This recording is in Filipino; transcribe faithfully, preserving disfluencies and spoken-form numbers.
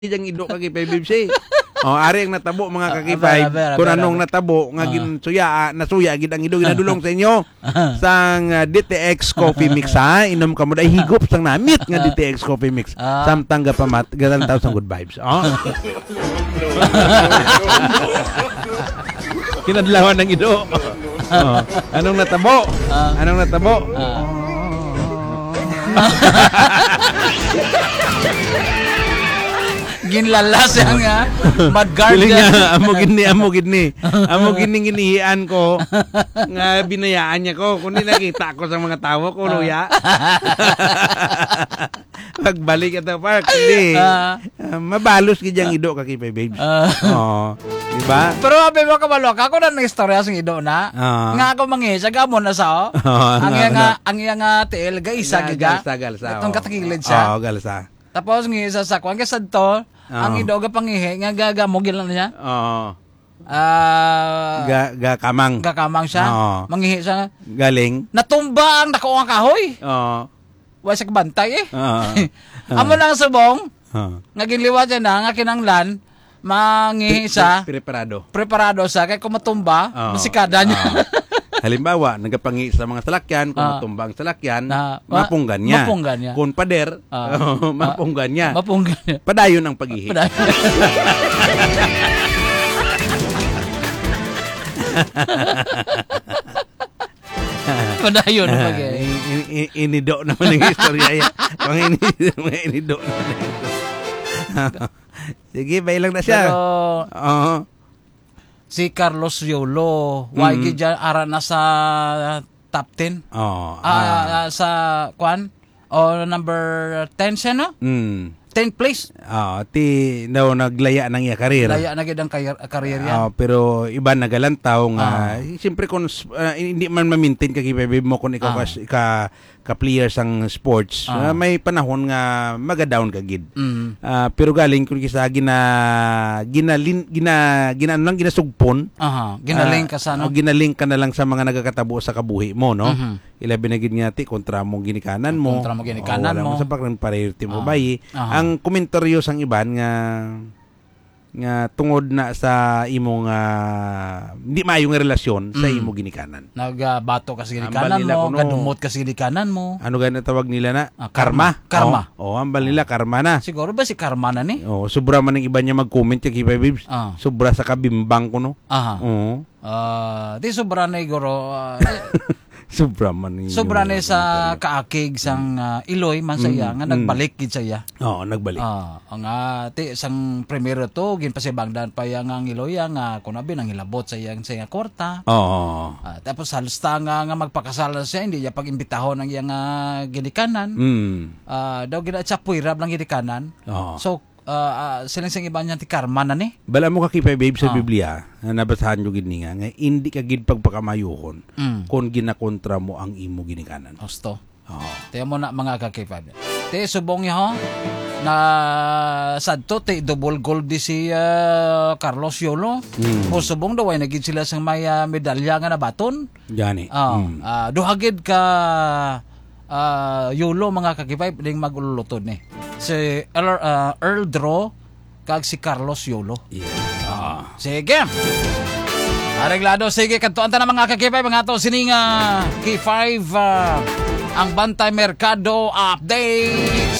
Diyang ido kakipay bibsi. Oh, ari ang natabo mga kakipay. Kung anong natabo nga ginsuya, nasuya gid ang ido ginadulong sa inyo sang uh, D T X Coffee Mix ha. Inom ka mo dai higop sang namit nga D T X Coffee Mix. Samtang gapamat galan taw sang good vibes. Oh. Kinadlawan ng ido. Oh. Anong natabo? Anong natabo? Ginlalas yang nga madguard nga amo gini amo gini amo gini ginihian ko nga binayaan niya ko kundi nakita ko sa mga tawo ko luya. Pagbalik ato park hindi uh, mabalos gid yang ido kakipay babes. Uh, oh, di ba? Pero abi mo kabalo ako na ng istorya sing ido na uh, nga ako mangisa gamon na sa oh. uh, ang nga nga ang nga tiil ga isa giga itong katakilid siya. Oh, galsa. Tapos ng isa sa kwan kasad to oh. Ang ido ga pangihi nga gagamogil lang niya. Oo. Ah, ga ga kamang. Ga kamang siya. Oh. Mangihi siya. Galing. Natumba ang nakuha kahoy. Oo. Wa siya bantay eh. Oo. Amo lang subong. Oo. Nga ginliwat siya na nga kinanglan mangihi siya. Preparado. Preparado sa kay kung matumba, oh. Masikada niya. Oh. Halimbawa, nagapangi sa mga salakyan, kung uh, matumbang salakyan, uh, mapunggan niya. Mapunggan niya. Kung pader, uh, mapunggan niya. Mapunggan niya. Padayon ang pag-ihi. Padayon. Padayon ang pag-ihi. Inido naman ang istorya yan. Mga inido naman ang istorya. Sige, bailang na siya. Pero, uh, si Carlos Yolo, why mm. gid ara na sa top ten? Oh. Ah, uh, uh, sa kwan o number ten siya no? Mm. tenth place. Ah, uh, ti daw naglaya nang iya karir. Laya na gid ang karir yan. Uh, pero iba nagalantaw nga uh. siyempre kung uh, hindi man ma-maintain kag ibebe mo kung ikaw uh. ka ka players ang sports, uh. Uh, may panahon nga maga-down ka gid. Mm. Uh, pero galing kun kisa gina ginalin gina gina nang ginasugpon. Aha, ginaling ka sa no. Uh, ginaling ka na lang sa mga nagakatabo sa kabuhi mo, no? Uh-huh. Ilabi na gid nga ti kontra mo ginikanan mo. Kontra mo ginikanan mo. Mo sa pakran priority mo uh. bayi. Uh-huh. Ang komentaryo sang iban nga nga tungod na sa imong uh, hindi maayo nga relasyon sa mm. imo ginikanan. Nagbato ka sa ginikanan mo, kuno, gadumot ka sa ginikanan mo. Ano gani tawag nila na? Ah, karma. Karma. Oh, oh, ambal nila karma na. Siguro ba si karma na ni? Oh, sobra man ng iba niya mag-comment kay Kipay Babes. Ah. Sobra sa kabimbang ko no. Aha. Oo. Ah, uh, di sobra na igoro. Uh, Sobra man ninyo. Sobra na sa kaakig sang uh, Iloy man saya mm, nga nagbalik gid saya. Oo, oh, nagbalik. Ah, uh, nga ti sang primero to ginpasibangdan pa yang ang Iloy nga kun abi nang hilabot sa iyang sa kwarta. Oo. Oh. Uh, tapos halsta nga nga magpakasal siya hindi niya pag-imbitahon ang iyang uh, ginikanan. Mm. Ah, uh, daw gid sa puirab lang ginikanan. Oh. So uh, uh, silang sang iba niya ti karma na ni. Bala mo ka Kipay Babe sa oh. Biblia. Na nabasahan nyo gini nga, nga hindi ka gid pagpakamayuhon mm. kung ginakontra mo ang imo ginikanan. Osto. Oh. Tiyan mo na mga kakipad. Te, subong niya ho, na sadto, te, double gold di si uh, Carlos Yolo. Mm. O subong daw, ay naging sila sa may uh, medalya nga na baton. Yan eh. Uh, mm. uh, duhagid ka uh, Yolo, mga kakipad, ding magululutod ni. Si Earl, uh, Earl Draw, kag si Carlos Yolo. Yeah. Uh, sige. Areglado, sige. Kantuan ta na mga kakipay. Mga to sininga K five uh, ang Bantay Mercado Updates.